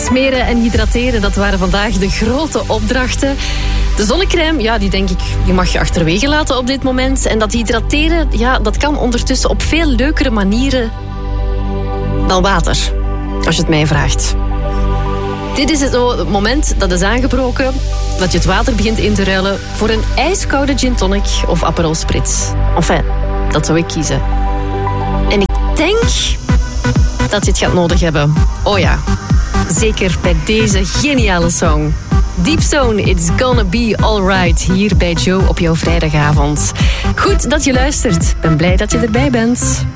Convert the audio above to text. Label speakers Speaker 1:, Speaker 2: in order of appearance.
Speaker 1: Smeren en hydrateren, dat waren vandaag de grote opdrachten. De zonnecrème, ja, die denk ik, die mag je achterwege laten op dit moment. En dat hydrateren, ja, dat kan ondertussen op veel leukere manieren dan water. Als je het mij vraagt. Dit is het moment dat is aangebroken dat je het water begint in te ruilen voor een ijskoude gin tonic of Aperol Spritz. Enfin, dat zou ik kiezen. En ik denk dat je het gaat nodig hebben. Oh ja, zeker bij deze geniale song. Deep Zone, It's Gonna Be Alright, hier bij Joe op jouw vrijdagavond. Goed dat je luistert. Ben blij dat je erbij bent.